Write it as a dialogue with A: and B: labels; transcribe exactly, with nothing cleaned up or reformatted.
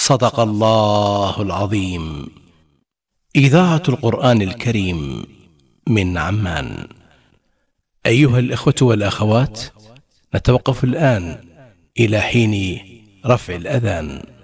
A: صدق الله العظيم. إذاعة القرآن الكريم من عمان. أيها الإخوة والأخوات، نتوقف الآن إلى حين رفع الأذان.